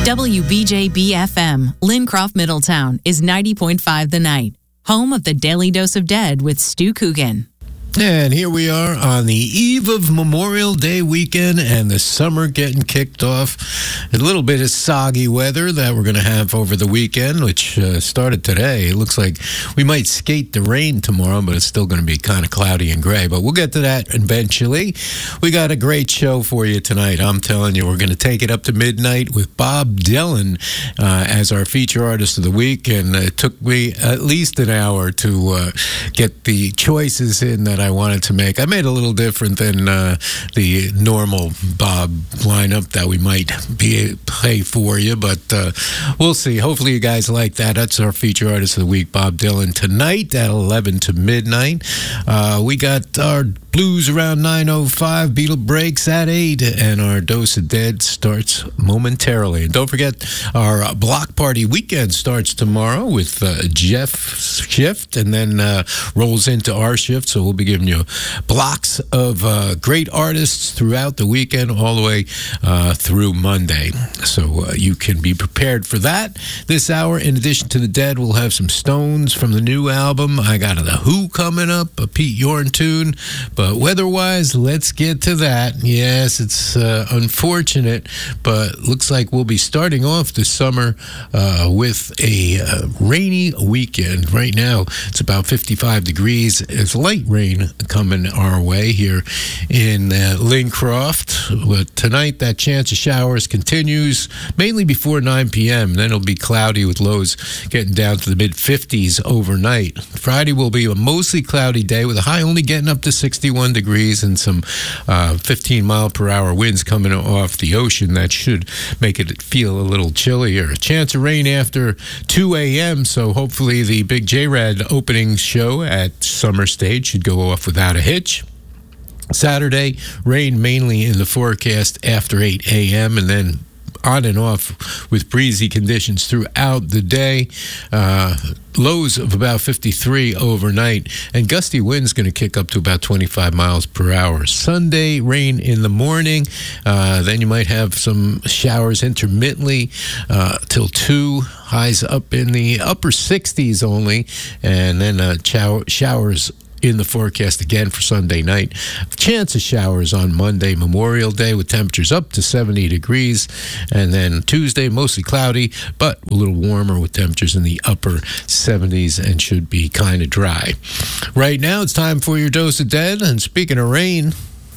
WBJB-FM, Lincroft, Middletown, is 90.5 The Night, home of the Daily Dose of Dead with Stu Coogan. And here we are on the eve of Memorial Day weekend and the summer getting kicked off. A little bit of soggy weather that we're going to have over the weekend, which started today. It looks like we might skate the rain tomorrow, but it's still going to be kind of cloudy and gray. But we'll get to that eventually. We got a great show for you tonight. I'm telling you, we're going to take it up to midnight with Bob Dylan as our feature artist of the week. And it took me at least an hour to get the choices in that I wanted to make. I made a little different than the normal Bob lineup that we might play for you, but we'll see. Hopefully you guys like that. That's our feature artist of the week, Bob Dylan, tonight at 11 to midnight. We got our blues around 9:05, Beatle breaks at 8, and our Dose of Dead starts momentarily. And don't forget, our block party weekend starts tomorrow with Jeff's shift, and then rolls into our shift, so we'll be giving you blocks of great artists throughout the weekend, all the way through Monday. So you can be prepared for that. This hour, in addition to the Dead, we'll have some Stones from the new album. I got The Who coming up, a Pete Yorn tune. But weather-wise, let's get to that. Yes, it's unfortunate, but looks like we'll be starting off the summer with a rainy weekend. Right now, it's about 55 degrees. It's light rain coming our way here in Lincroft. But tonight, that chance of showers continues, mainly before 9 p.m. Then it'll be cloudy with lows getting down to the mid-50s overnight. Friday will be a mostly cloudy day with a high only getting up to 61 degrees and some 15-mile-per-hour winds coming off the ocean. That should make it feel a little chillier. A chance of rain after 2 a.m., so hopefully the big J-Rad opening show at Summer Stage should go off without a hitch. Saturday, rain mainly in the forecast after 8 a.m. and then on and off with breezy conditions throughout the day. Lows of about 53 overnight, and gusty winds going to kick up to about 25 miles per hour. Sunday, rain in the morning. Then you might have some showers intermittently till 2. Highs up in the upper 60s only, and then showers in the forecast again for Sunday night. Chance of showers on Monday, Memorial Day, with temperatures up to 70 degrees. And then Tuesday, mostly cloudy, but a little warmer with temperatures in the upper 70s and should be kind of dry. Right now, it's time for your Dose of Dead. And speaking of rain,